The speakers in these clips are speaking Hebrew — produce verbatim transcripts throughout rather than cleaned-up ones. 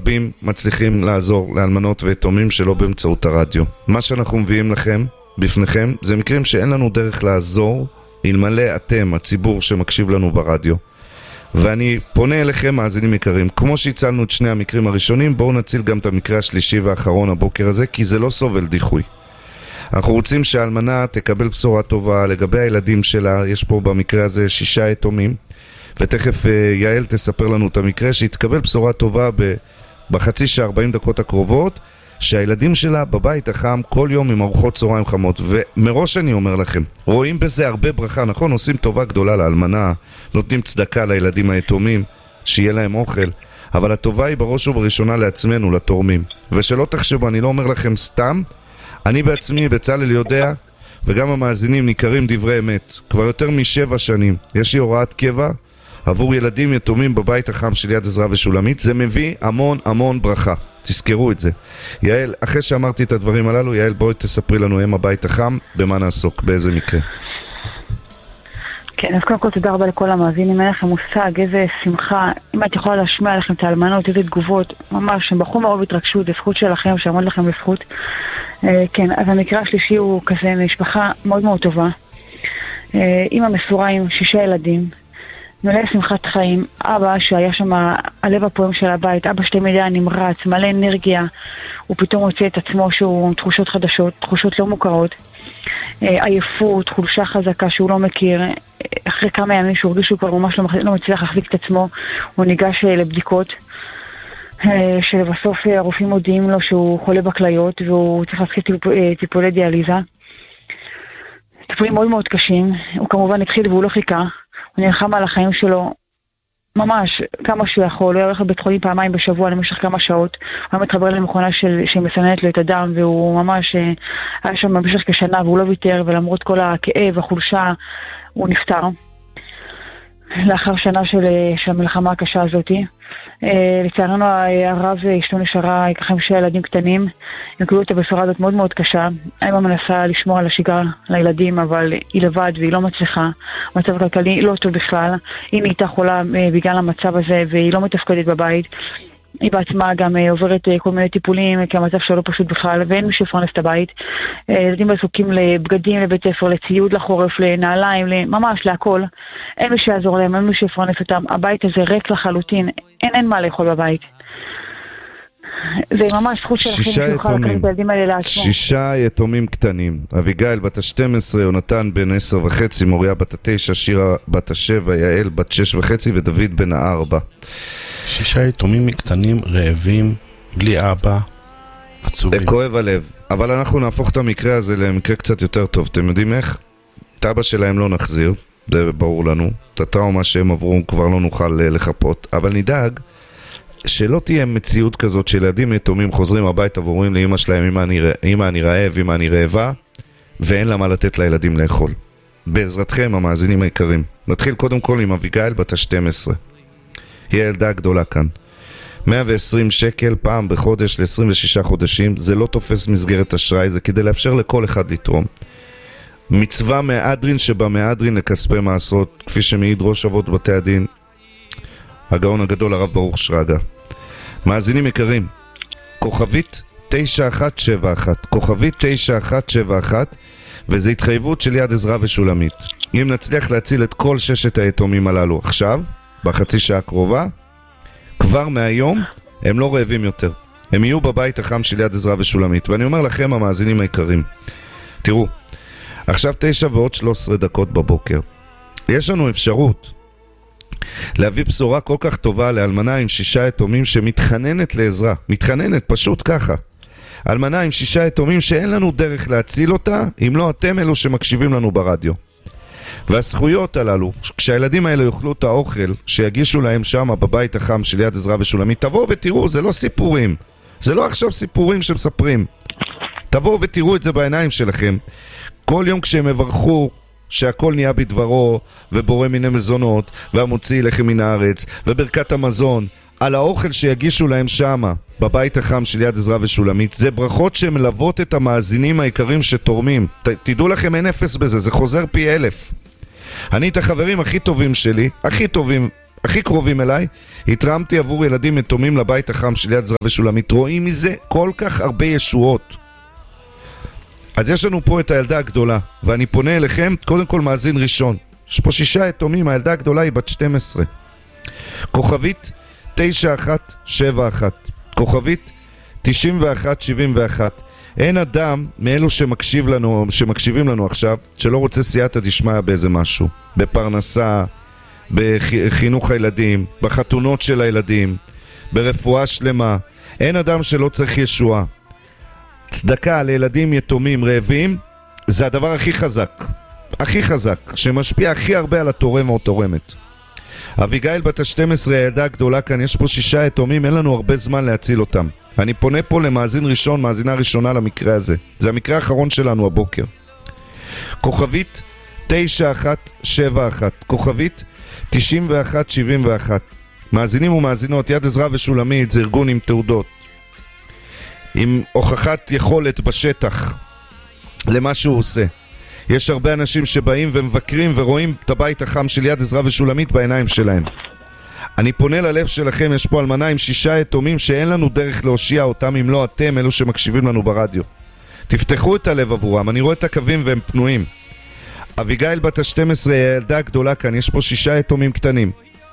רבים מצליחים לעזור לאלמנות ויתומים שלא באמצעות הרדיו. מה שאנחנו מביאים לכם, בפניכם, זה מקרים שאין לנו דרך לעזור אלמלא אתם, הציבור שמקשיב לנו ברדיו. ואני פונה אליכם, מאזינים יקרים, כמו שהצלנו את שני המקרים הראשונים, בואו נציל גם את המקרה השלישי והאחרון הבוקר הזה, כי זה לא סובל דיחוי. אנחנו רוצים שהאלמנה תקבל בשורה טובה לגבי הילדים שלה. יש פה במקרה הזה שישה יתומים, ותכף יעל תספר לנו את המקרה, שהיא תקבל בשורה טובה בחצי שעה ארבעים דקות הקרובות, שהילדים שלה בבית החם כל יום עם ארוחות צהריים חמות. ומראש אני אומר לכם, רואים בזה הרבה ברכה, נכון? עושים טובה גדולה לאלמנה, נותנים צדקה לילדים היתומים, שיהיה להם אוכל, אבל הטובה היא בראש ובראשונה לעצמנו, לתורמים. ושלא תחשבו, אני לא אומר לכם סתם, אני בעצמי בצלאל יודע, וגם המאזינים ניכרים דברי אמת. כבר יותר משבע שנים יש לי הוראת קבע עבור ילדים יתומים בבית החם של יד עזרא ושולמית. זה מביא המון המון ברכה, תזכרו את זה. יעל, אחרי שאמרתי את הדברים הללו, יעל, בואי תספרי לנו הם הבית החם, במה נעסוק, באיזה מקרה. כן, אז קודם כל תודה רבה לכל המאזינים, אין לכם מושג, איזה שמחה, אם את יכולה להשמיע לכם את האלמנות, איזה תגובות, ממש, הם בחרו מאוד התרגשות, זה זכות שלכם, שעמוד לכם לזכות. כן, אז המקרה השלישי הוא כזה, משפחה מאוד מאוד טובה, אמא מסורה עם שישה ילדים, מלא שמחת חיים, אבא שהיה שם הלב הפועם של הבית, אבא שתי מידע נמרץ, מלא אנרגיה, הוא פתאום הוצא את עצמו שהוא עם תחושות חדשות, תחושות לא מוכרות, עייפות, חולשה חזקה שהוא לא מכיר. אחרי כמה ימים שהוא הרגיש שהוא כבר ממש לא מצליח להחזיק את עצמו, הוא ניגש לבדיקות, שלבסוף הרופאים מודיעים לו שהוא חולה בכליות והוא צריך להתחיל טיפולי דיאליזה. טיפולים מאוד מאוד קשים, הוא כמובן התחיל והוא לא חיכה, הוא נלחם על החיים שלו ממש כמה שהוא יכול, הוא היה הולך לבית חולים פעמיים בשבוע למשך כמה שעות, הוא היה מתחבר למכונה של, שמסננת לו את הדם, והוא ממש היה שם במשך כשנה והוא לא ויתר, ולמרות כל הכאב, החולשה, הוא נפטר לאחר שנה של, של המלחמה הקשה הזאת. לצערנו הרב אשתו נשארה ככה עם שני ילדים קטנים, הם קיבלו את הבשורה הזאת מאוד מאוד קשה. האמא מנסה לשמור על השגרה לילדים, אבל היא לבד והיא לא מצליחה, המצב הכלכלי לא טוב בכלל, היא נהייתה חולה בגלל המצב הזה והיא לא מתפקדת בבית, היא בעצמה גם עוברת כל מיני טיפולים כי המצב שלו לא פשוט בכלל, ואין מי שיפרנס את הבית. ילדים עסוקים לבגדים לבית ספר, לציוד לחורף, לנעליים, ממש להכל, אין מי שיעזור להם, אין מי שיפרנס אותם, הבית הזה ריק לחלוטין, אין, אין מה לאכול בבית. זה ממש זכות שלכם שיוכל לקראת את הילדים האלה לעצמו. שישה יתומים קטנים, אביגיל בת ה-שתים עשרה, יונתן בן עשר וחצי, מוריה בת ה-תשע, שירה בת ה-שבע, יעל בת שש וחצי ודוד בן ה-ארבע. שישה יתומים קטנים, רעבים, בלי אבא, עצובים. כואב הלב, אבל אנחנו נהפוך את המקרה הזה למקרה קצת יותר טוב. אתם יודעים איך? את אבא שלהם לא נחזיר, זה ברור לנו. את הטראומה שהם עברו כבר לא נוכל לחפות, אבל נדאג שלא תהיה מציאות כזאת של ילדים יתומים חוזרים הביתה ואומרים לאמא שלהם, אמא אני, אמא אני רעב, אמא אני רעבה, ואין לה מה לתת לילדים לאכול. בעזרתכם המאזינים היקרים, נתחיל קודם כל עם אביגיל בת ה-שתים עשרה. היא הילדה הגדולה כאן. מאה ועשרים שקל פעם בחודש ל-עשרים ושישה חודשים, זה לא תופס מסגרת אשראי, זה כדי לאפשר לכל אחד לתרום. מצווה מהאדרין שבמהאדרין לכספי מעשרות, כפי שמעיד ראש אבות בתי הדין, הגאון הגדול הרב ברוך שרגא. מאזינים יקרים, כוכבית תשע אחת שבע אחת, כוכבית תשע אחת שבע אחת, וזה התחייבות של יד עזרא ושולמית. אם נצליח להציל את כל ששת היתומים הללו עכשיו, בחצי שעה הקרובה, כבר מהיום הם לא רעבים יותר, הם יהיו בבית החם של יד עזרא ושולמית. ואני אומר לכם המאזינים היקרים, תראו, עכשיו תשע ועוד שלוש עשרה דקות בבוקר, יש לנו אפשרות להביא בשורה כל כך טובה לאלמנה עם שישה יתומים שמתחננת לעזרה, מתחננת פשוט ככה, אלמנה עם שישה יתומים שאין לנו דרך להציל אותה אם לא אתם אלו שמקשיבים לנו ברדיו. והזכויות הללו, כשהילדים האלה יאכלו את האוכל שיגישו להם שם בבית החם של יד עזרא ושולמית, תבואו ותראו, זה לא סיפורים, זה לא עכשיו סיפורים שמספרים, תבואו ותראו את זה בעיניים שלכם. כל יום כשהם מברכו שהכל נהיה בדברו ובורא מיני מזונות והמוציא לחם מן הארץ וברכת המזון על האוכל שיגישו להם שמה בבית החם של יד עזרא ושולמית, זה ברכות שמלוות את המאזינים העיקרים שתורמים. ת, תדעו לכם, אין אפס בזה, זה חוזר פי אלף. אני את החברים הכי טובים שלי, הכי טובים, הכי קרובים אליי, התרמתי עבור ילדים יתומים לבית החם של יד עזרא ושולמית. רואים מזה כל כך הרבה ישועות. אז יש לנו פה את הילדה הגדולה, ואני פונה אליכם, קודם כל מאזין ראשון. יש פה שישה יתומים, הילדה הגדולה היא בת שתים עשרה. כוכבית תשע אחת שבע אחת, כוכבית תשעים ואחת שבעים ואחת. אין אדם מאלו שמקשיב לנו, שמקשיבים לנו עכשיו, שלא רוצה סייעתא דשמיא באיזה משהו, בפרנסה, בחינוך הילדים, בחתונות של הילדים, ברפואה שלמה. אין אדם שלא צריך ישועה. צדקה לילדים יתומים רעבים זה הדבר הכי חזק, הכי חזק, שמשפיע הכי הרבה על התורם או תורמת. אביגיל בת ה-שתים עשרה, הילדה הגדולה כאן, יש פה שישה יתומים, אין לנו הרבה זמן להציל אותם. אני פונה פה למאזין ראשון, מאזינה ראשונה למקרה הזה. זה המקרה האחרון שלנו הבוקר. כוכבית תשע אחת שבע אחת, כוכבית תשעים ואחת שבעים ואחת. מאזינים ומאזינות, יד עזרא ושולמית זה ארגון עם תעודות, עם הוכחת יכולת בשטח למה שהוא עושה. יש הרבה אנשים שבאים ומבקרים ורואים את הבית החם של יד עזרא ושולמית בעיניים שלהם. אני פונה ללב שלכם, יש פה אלמנה עם שישה יתומים שאין לנו דרך להושיע אותם אם לא אתם, אלו שמקשיבים לנו ברדיו. תפתחו את הלב עבורם, אני רואה את הקווים והם פנויים. אביגיל בת ה-שתים עשרה, הילדה הגדולה כאן, יש פה שישה יתומים קטנים.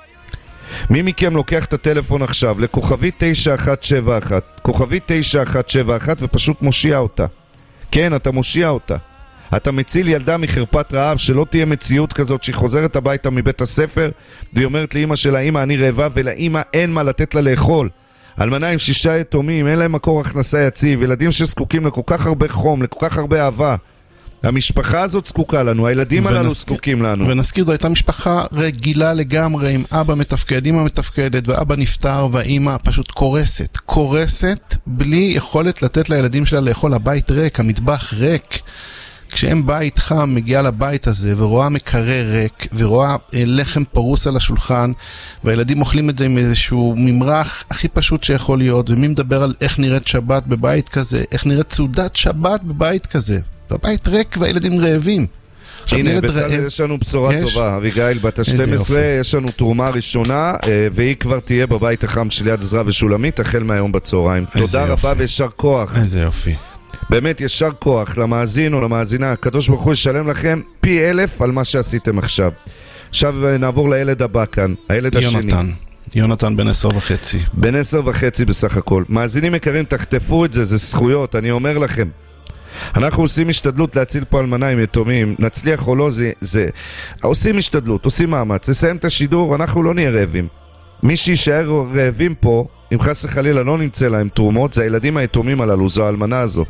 מי מכם לוקח את הטלפון עכשיו לכוכבית תשע אחת שבע אחת, כוכבית תשע אחת שבע אחת ופשוט מושיע אותה. כן, אתה מושיע אותה. אתה מציל ילדה מחרפת רעב, שלא תהיה מציאות כזאת שהיא חוזרת הביתה מבית הספר והיא אומרת לאמא שלה, אמא אני רעבה, ולאמא אין מה לתת לה לאכול. אלמנה עם שישה יתומים, אין להם מקור הכנסה יציב, ילדים שזקוקים לכל כך הרבה חום, לכל כך הרבה אהבה. המשפחה הזאת זקוקה לנו, הילדים הללו זקוקים לנו. ונזכיר, זו הייתה משפחה רגילה לגמרי, עם אבא מתפקד, אמא מתפקדת, ואבא נפטר, והאמא פשוט קורסת. קורסת בלי יכולת לתת לילדים שלה לאכול. הבית ריק, המטבח ריק. כשאם בית חם מגיעה לבית הזה ורואה מקרר ריק ורואה לחם פרוס על השולחן והילדים אוכלים את זה עם איזשהו ממרח הכי פשוט שיכול להיות, ומי מדבר על איך נראית שבת בבית כזה, איך נראית סעודת שבת בבית כזה, בבית ריק והילדים רעבים. הנה, בצד יש לנו בשורה טובה, אביגיל בת ה-שתים עשרה, יש לנו תרומה ראשונה והיא כבר תהיה בבית החם של יד עזרא ושולמית החל מהיום בצהריים. תודה רבה וישר כוח. איזה יופי. באמת ישר כוח למאזין או למאזינה, הקדוש ברוך הוא ישלם לכם פי אלף על מה שעשיתם עכשיו. עכשיו נעבור לילד הבא כאן, הילד השני. יונתן, יונתן בן עשר וחצי. בן עשר וחצי בסך הכל. מאזינים יקרים, תחטפו את זה, זה זכויות, אני אומר לכם. אנחנו עושים השתדלות להציל פה אלמנה עם יתומים, נצליח או לא, זה, זה... עושים השתדלות, עושים מאמץ, נסיים את השידור, אנחנו לא נהיה רעבים. מי שישאר רעבים פה, אם חס וחלילה לא נמצא להם תרומות, זה הילדים היתומים הללו, זו האלמנה הזו.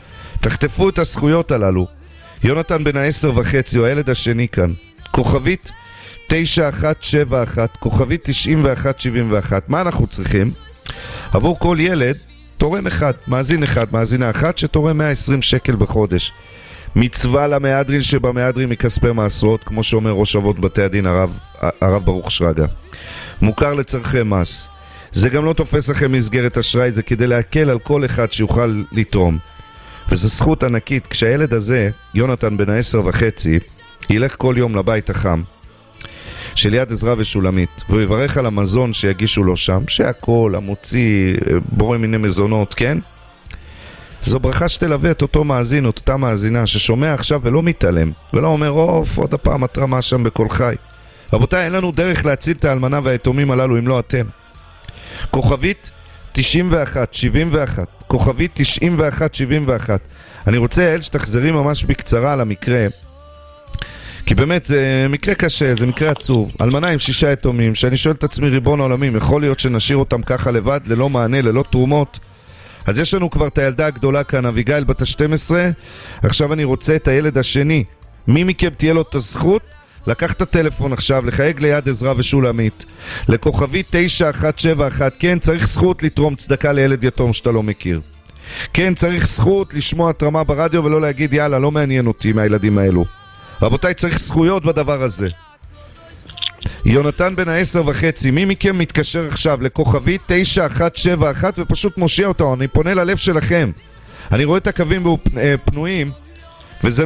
תחטפו את הזכויות הללו. יונתן בן העשר וחצי, הוא הילד השני כאן. כוכבית תשע אחת שבע אחת, כוכבית תשעים ואחת שבעים ואחת. מה אנחנו צריכים? עבור כל ילד, תורם אחד, מאזין אחד, מאזינה אחת, שתורם מאה ועשרים שקל בחודש. מצווה למהדרין שבמהדרין מכספי מעשרות, כמו שאומר ראש אבות בתי הדין הרב, הרב ברוך שרגא. מוכר לצרכי מס. זה גם לא תופס לכם מסגרת אשראי, זה כדי להקל על כל אחד שיוכל לתרום. וזו זכות ענקית, כשהילד הזה, יונתן בן העשר וחצי, ילך כל יום לבית החם של יד עזרא ושולמית, והוא יברך על המזון שיגישו לו שם, שהכל, המוציא, בורא מיני מזונות, כן? זו ברכה שתלווה את אותו מאזין, את אותה מאזינה, ששומע עכשיו ולא מתעלם, ולא אומר, אוף, עוד הפעם התרמה שם בכל חי. רבותיי, אין לנו דרך להציל את האלמנה והיתומים הללו, אם לא אתם. כוכבית תשעים ואחת שבעים ואחת, כוכבית תשעים ואחת שבעים ואחת. אני רוצה, אל, שתחזרי ממש בקצרה על המקרה, כי באמת זה מקרה קשה, זה מקרה עצוב. אלמנה עם שישה יתומים, שאני שואל את עצמי, ריבון העולמים, יכול להיות שנשאיר אותם ככה לבד, ללא מענה, ללא תרומות? אז יש לנו כבר את הילדה הגדולה כאן, אביגיל בת ה-שתים עשרה. עכשיו אני רוצה את הילד השני. מי מכם תהיה לו את הזכות? לקח את הטלפון עכשיו, לחייג ליד עזרא ושולמית, לכוכבית תשע אחת שבע אחת. כן, צריך זכות לתרום צדקה לילד יתום שאתה לא מכיר. כן, צריך זכות לשמוע תרמה ברדיו ולא להגיד יאללה, לא מעניין אותי מהילדים האלו. רבותיי, צריך זכויות בדבר הזה. יונתן בן העשר וחצי, מי מכם מתקשר עכשיו לכוכבית תשע אחת שבע אחת ופשוט מושיע אותו? אני פונה ללב שלכם. אני רואה את הקווים פנויים,